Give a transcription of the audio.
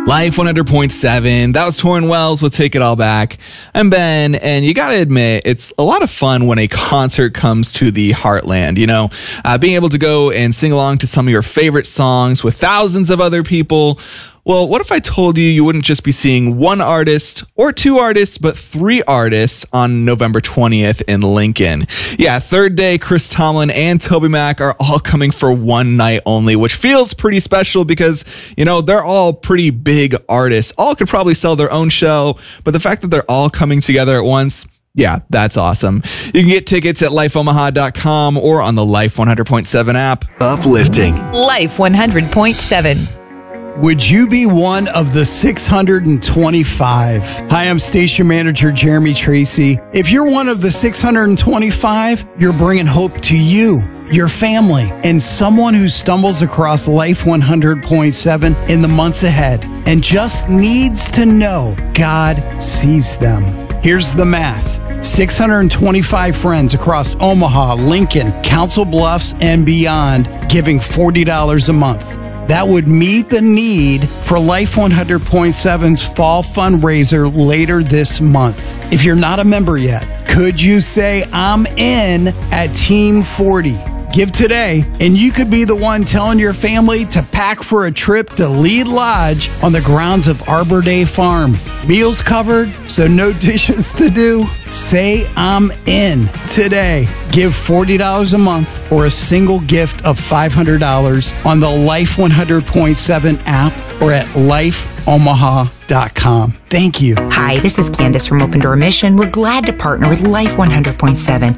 Life 100.7. That was Torrin Wells with Take It All Back. I'm Ben, and you got to admit, it's a lot of fun when a concert comes to the Heartland. You know, being able to go and sing along to some of your favorite songs with thousands of other people. Well, what if I told you wouldn't just be seeing one artist or two artists, but three artists on November 20th in Lincoln? Yeah, Third Day, Chris Tomlin, and TobyMac are all coming for one night only, which feels pretty special because, you know, they're all pretty big artists. All could probably sell their own show, but the fact that they're all coming together at once, yeah, that's awesome. You can get tickets at lifeomaha.com or on the Life 100.7 app. Uplifting. Life 100.7. Would you be one of the 625? Hi, I'm station manager Jeremy Tracy. If you're one of the 625, you're bringing hope to you, your family, and someone who stumbles across Life 100.7 in the months ahead and just needs to know God sees them. Here's the math. 625 friends across Omaha, Lincoln, Council Bluffs, and beyond giving $40 a month. That would meet the need for Life 100.7's fall fundraiser later this month. If you're not a member yet, could you say I'm in at Team 40? Give today, and you could be the one telling your family to pack for a trip to Lead Lodge on the grounds of Arbor Day Farm. Meals covered, so no dishes to do. Say I'm in today. Give $40 a month or a single gift of $500 on the Life 100.7 app or at lifeomaha.com. Thank you. Hi, this is Candace from Open Door Mission. We're glad to partner with Life 100.7